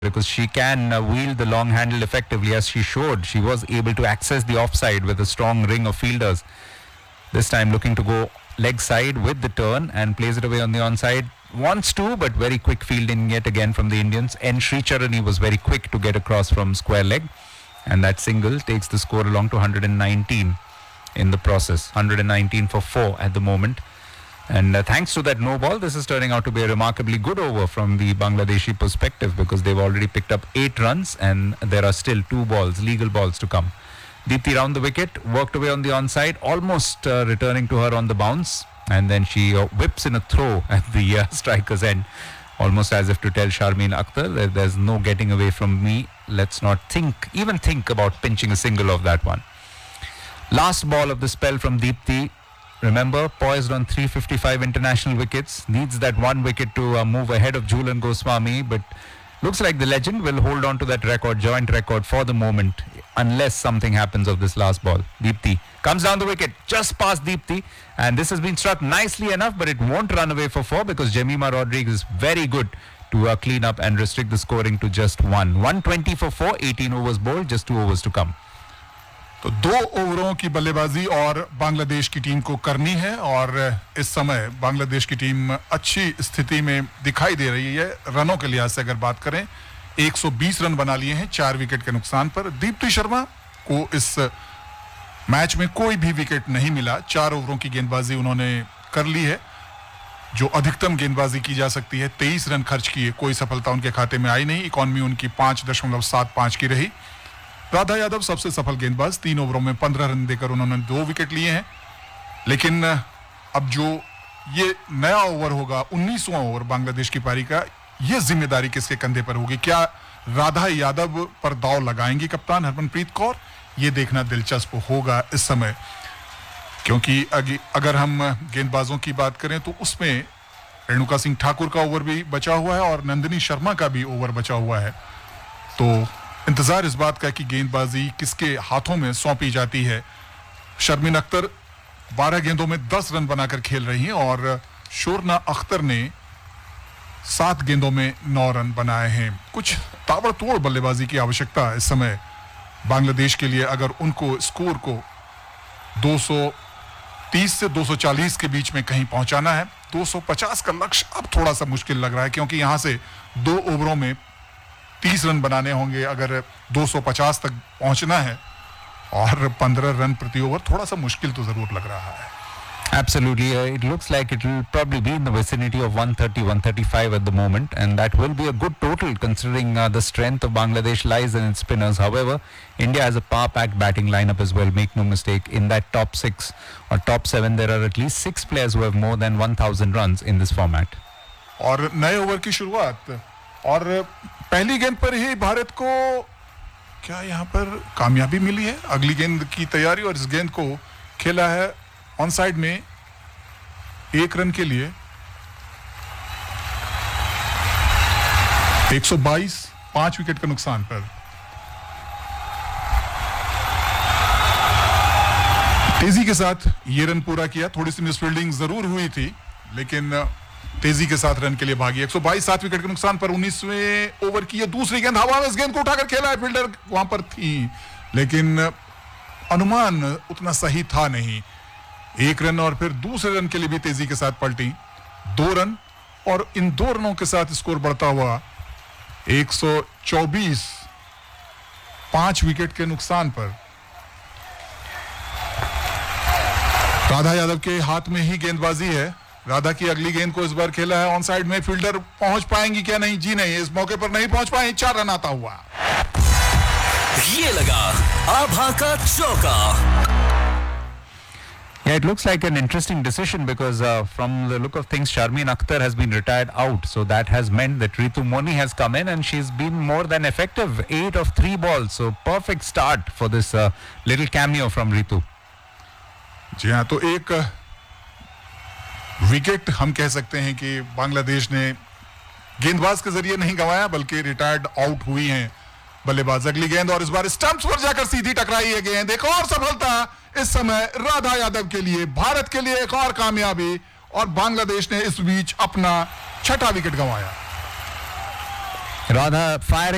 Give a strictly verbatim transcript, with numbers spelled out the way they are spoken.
because she can uh, wield the long handle effectively, as she showed. She was able to access the offside with a strong ring of fielders. This time looking to go leg side with the turn and plays it away on the onside. Wants to, but very quick fielding yet again from the Indians. N. Sricharani was very quick to get across from square leg, and that single takes the score along to one hundred nineteen in the process. one hundred nineteen for four at the moment. And uh, thanks to that no ball, this is turning out to be a remarkably good over from the Bangladeshi perspective, because they've already picked up eight runs and there are still two balls, legal balls to come. Deepti round the wicket, worked away on the onside, almost uh, returning to her on the bounce, and then she uh, whips in a throw at the uh, striker's end, almost as if to tell Sharmeen Akhtar that there's no getting away from me. Let's not think, even think about pinching a single of that one. Last ball of the spell from Deepti. Remember, poised on three fifty-five international wickets, needs that one wicket to uh, move ahead of Jhulan Goswami, but looks like the legend will hold on to that record, joint record for the moment, unless something happens of this last ball. Deepti comes down the wicket, just past Deepti, and this has been struck nicely enough, but it won't run away for four because Jemimah Rodrigues is very good to uh, clean up and restrict the scoring to just one. one twenty for four, eighteen overs bowled, just two overs to come. तो दो ओवरों की बल्लेबाजी और बांग्लादेश की team को करनी है, और इस समय बांग्लादेश की टीम अच्छी स्थिति में दिखाई दे रही है। रनों के लिहाज से अगर बात करें, एक सौ बीस रन बना लिए हैं चार विकेट के नुकसान पर। दीप्ति शर्मा को इस मैच में कोई भी विकेट नहीं मिला, चार ओवरों की गेंदबाजी उन्होंने कर ली है, जो अधिकतम गेंदबाजी की जा सकती है। तेईस रन खर्च किए, कोई सफलता उनके खाते में आई नहीं। इकॉनमी उनकी पांच दशमलव सात पांच की रही। राधा यादव सबसे सफल गेंदबाज, तीन ओवरों में पंद्रह रन देकर उन्होंने दो विकेट लिए हैं। लेकिन अब जो ये नया ओवर होगा, उन्नीसवां ओवर बांग्लादेश की पारी का, ये जिम्मेदारी किसके कंधे पर होगी? क्या राधा यादव पर दांव लगाएंगी कप्तान हरमनप्रीत कौर? ये देखना दिलचस्प होगा इस समय, क्योंकि अगर हम गेंदबाजों की बात करें तो उसमें रेणुका सिंह ठाकुर का ओवर भी बचा हुआ है और नंदिनी शर्मा का भी ओवर बचा हुआ है। तो इंतजार इस बात का कि गेंदबाजी किसके हाथों में सौंपी जाती है। शर्मीन अख्तर बारह गेंदों में दस रन बनाकर खेल रही हैं और शोरना अख्तर ने सात गेंदों में नौ रन बनाए हैं। कुछ ताबड़तोड़ बल्लेबाजी की आवश्यकता इस समय बांग्लादेश के लिए, अगर उनको स्कोर को दो सौ तीस से दो सौ चालीस के बीच में कहीं पहुंचाना है। दो सौ पचास का लक्ष्य अब थोड़ा सा मुश्किल लग रहा है, क्योंकि यहां से दो ओवरों में तीस रन बनाने होंगे अगर दो सौ पचास तक पहुंचना है, और पंद्रह रन प्रति ओवर थोड़ा सा मुश्किल तो जरूर लग रहा है। Absolutely, uh, it looks like it will probably be in the vicinity of one thirty, one thirty-five at the moment, and that will be a good total considering uh, the strength of Bangladesh lies in its spinners. However, India has a power-packed batting lineup as well, make no mistake. In that top six or top seven, there are at least six players who have more than one thousand runs in this format. और नए over की शुरुआत, और पहली गेंद पर ही भारत को क्या यहां पर कामयाबी मिली है? अगली गेंद की तैयारी, और इस गेंद को खेला है ऑन साइड में एक रन के लिए। एक सौ बाईस, पांच विकेट के नुकसान पर। तेजी के साथ ये रन पूरा किया। थोड़ी सी मिसफील्डिंग जरूर हुई थी, लेकिन तेजी के साथ रन के लिए भागी। एक सौ बाईस, सात विकेट के नुकसान पर उन्नीसवें ओवर की ये दूसरी गेंद हवा में, इस गेंद को उठाकर खेला है, फील्डर वहां पर थी, लेकिन अनुमान उतना सही था नहीं। एक रन और फिर दूसरे रन के लिए भी तेजी के साथ पलटी, दो रन, और इन दो रनों के साथ स्कोर बढ़ता हुआ एक सौ चौबीस, पांच विकेट के नुकसान पर। राधा यादव के हाथ में ही गेंदबाजी है। राधा की अगली गेंद को इस बार खेला है ऑन साइड में, फील्डर पहुंच पाएंगी क्या? नहीं जी नहीं, इस मौके पर नहीं पहुंच पाए। चार रन आता हुआ ये लगा आभा का चौका। Yeah, it looks like an interesting decision because uh, from the look of things, Sharmeen Akhtar has been retired out. So that has meant that Ritu Moni has come in and she's been more than effective. Eight of three balls. So perfect start for this uh, little cameo from Ritu. जी हाँ, तो एक wicket हम कह सकते हैं कि बांग्लादेश ने गेंदबाज के जरिए नहीं गंवाया, बल्कि रिटायर्ड आउट हुई हैं बल्लेबाज। अगली गेंद, और इस बार स्टंप्स पर जाकर सीधी टकराई है गेंद। एक और सफलता इस समय राधा यादव के लिए, भारत के लिए एक और कामयाबी, और बांग्लादेश ने इस बीच अपना छठा विकेट गंवाया। Radha firing